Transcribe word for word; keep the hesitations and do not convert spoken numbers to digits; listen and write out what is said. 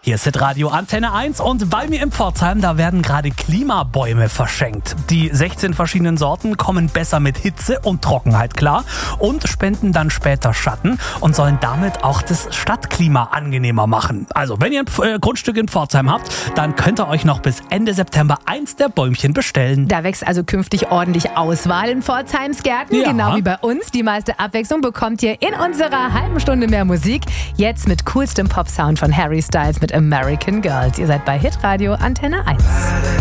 Hier ist Hitradio Antenne eins und bei mir in Pforzheim, da werden gerade Klimabäume verschenkt. Die sechzehn verschiedenen Sorten kommen besser mit Hitze und Trockenheit klar und spenden dann später Schatten und sollen damit auch das Stadtklima angenehmer machen. Also, wenn ihr ein äh, Grundstück in Pforzheim habt, dann könnt ihr euch noch bis Ende September eins der Bäumchen bestellen. Da wächst also künftig ordentlich Auswahl in Pforzheims Gärten, Ja. genau wie bei uns. Die meiste Abwechslung bekommt ihr in unserer halben Stunde mehr Musik. Jetzt mit coolstem Pop-Sound von Harry Styles mit American Girls. Ihr seid bei Hitradio Antenne eins.